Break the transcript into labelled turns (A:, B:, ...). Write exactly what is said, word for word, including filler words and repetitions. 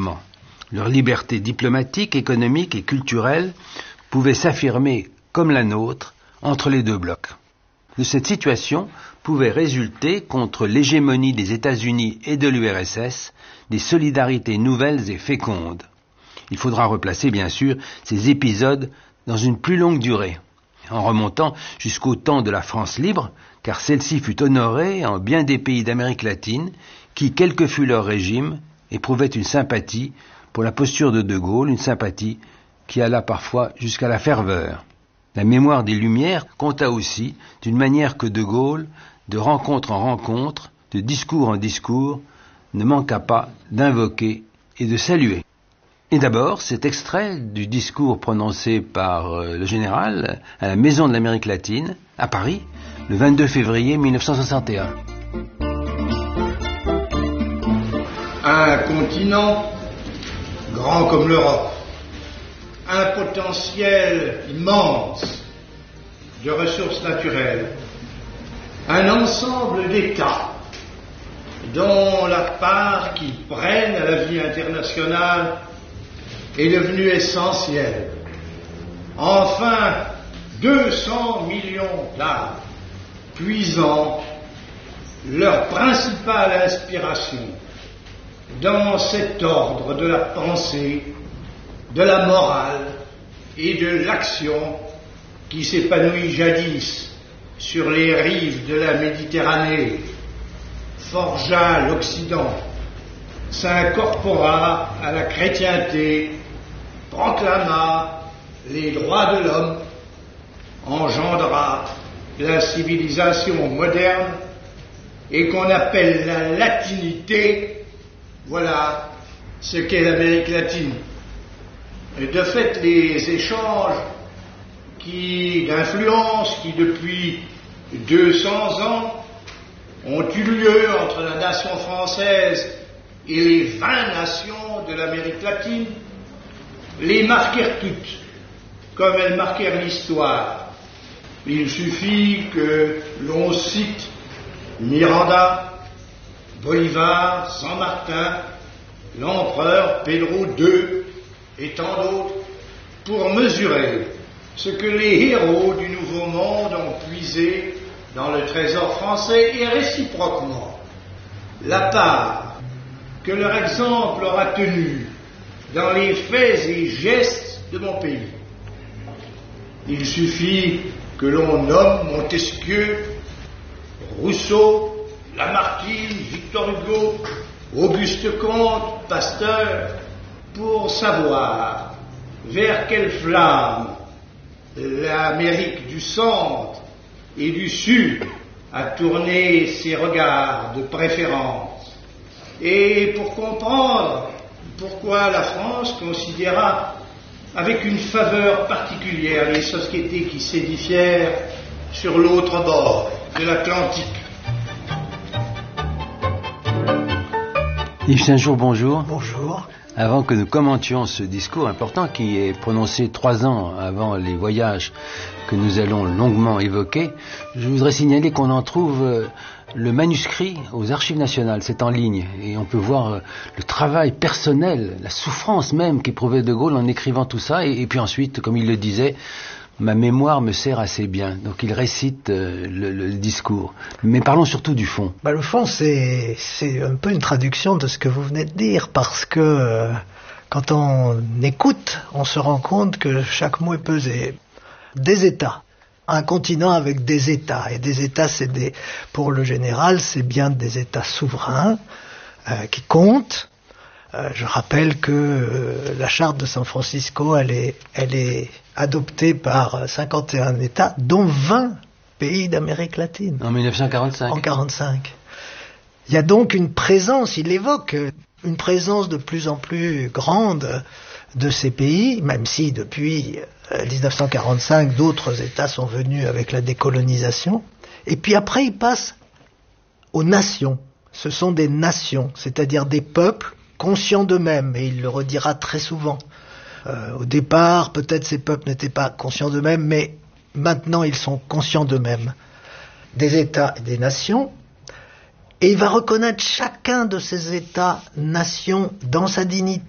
A: développement. Leur liberté diplomatique, économique et culturelle pouvait s'affirmer comme la nôtre entre les deux blocs. De cette situation pouvait résulter, contre l'hégémonie des États-Unis et de l'U R S S, des solidarités nouvelles et fécondes. Il faudra replacer, bien sûr, ces épisodes dans une plus longue durée, en remontant jusqu'au temps de la France libre, car celle-ci fut honorée en bien des pays d'Amérique latine qui, quel que fût leur régime, éprouvaient une sympathie pour la posture de De Gaulle, une sympathie qui alla parfois jusqu'à la ferveur. La mémoire des Lumières compta aussi, d'une manière que De Gaulle, de rencontre en rencontre, de discours en discours, ne manqua pas d'invoquer et de saluer. Et d'abord, cet extrait du discours prononcé par euh, le général à la Maison de l'Amérique latine, à Paris, le vingt-deux février mille neuf cent soixante et un.
B: Un continent grand comme l'Europe, un potentiel immense de ressources naturelles, un ensemble d'États dont la part qu'ils prennent à la vie internationale est devenue essentielle. Enfin, deux cents millions d'âmes puisant leur principale inspiration dans cet ordre de la pensée, de la morale et de l'action qui s'épanouit jadis sur les rives de la Méditerranée, forgea l'Occident, s'incorpora à la chrétienté, proclama les droits de l'homme, engendra la civilisation moderne et qu'on appelle la latinité. Voilà ce qu'est l'Amérique latine. Et de fait, les échanges qui, d'influence qui depuis deux cents ans ont eu lieu entre la nation française et les vingt nations de l'Amérique latine les marquèrent toutes, comme elles marquèrent l'histoire. Il suffit que l'on cite Miranda, Bolivar, San Martin, l'empereur Pedro deux et tant d'autres pour mesurer ce que les héros du Nouveau Monde ont puisé dans le trésor français et réciproquement la part que leur exemple aura tenue dans les faits et gestes de mon pays. Il suffit que l'on nomme Montesquieu, Rousseau, Lamartine, Victor Hugo, Auguste Comte, Pasteur, pour savoir vers quelle flamme l'Amérique du Centre et du Sud a tourné ses regards de préférence, et pour comprendre pourquoi la France considéra avec une faveur particulière les sociétés qui s'édifièrent sur l'autre bord de l'Atlantique.
A: Yves Saint-Jour, bonjour.
C: Bonjour.
A: Avant que nous commentions ce discours important qui est prononcé trois ans avant les voyages que nous allons longuement évoquer, je voudrais signaler qu'on en trouve le manuscrit aux Archives nationales. C'est en ligne et on peut voir le travail personnel, la souffrance même qu'éprouvait De Gaulle en écrivant tout ça. Et, et puis ensuite, comme il le disait, ma mémoire me sert assez bien. Donc il récite euh, le, le discours. Mais parlons surtout du fond.
C: Bah, le fond, c'est, c'est un peu une traduction de ce que vous venez de dire, parce que euh, quand on écoute, on se rend compte que chaque mot est pesé. Des États. Un continent avec des États. Et des États, c'est des, pour le général, c'est bien des États souverains euh, qui comptent. Euh, je rappelle que euh, la charte de San Francisco, elle est, elle est adoptée par cinquante et un États, dont vingt pays d'Amérique latine.
A: En mille neuf cent quarante-cinq.
C: En quarante-cinq. Il y a donc une présence, il évoque une présence de plus en plus grande de ces pays, même si depuis euh, dix-neuf cent quarante-cinq, d'autres États sont venus avec la décolonisation. Et puis après, il passe aux nations. Ce sont des nations, c'est-à-dire des peuples conscients d'eux-mêmes, et il le redira très souvent. Euh, au départ, peut-être ces peuples n'étaient pas conscients d'eux-mêmes, mais maintenant ils sont conscients d'eux-mêmes. Des États et des nations, et il va reconnaître chacun de ces États-nations dans sa dignité